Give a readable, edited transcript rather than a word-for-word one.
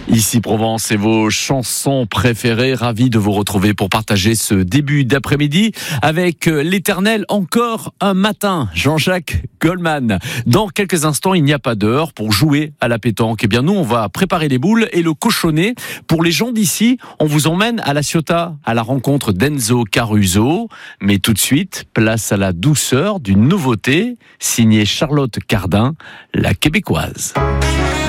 Ici Provence et vos chansons préférées, ravi de vous retrouver pour partager ce début d'après-midi avec l'éternel Encore un matin, Jean-Jacques Goldman. Dans quelques instants, il n'y a pas d'heure pour jouer à la pétanque. Eh bien nous, on va préparer les boules et le cochonnet. Pour les gens d'ici, on vous emmène à La Ciotat, à la rencontre d'Enzo Caruso. Mais tout de suite, place à la douceur d'une nouveauté, signée Charlotte Cardin, la québécoise.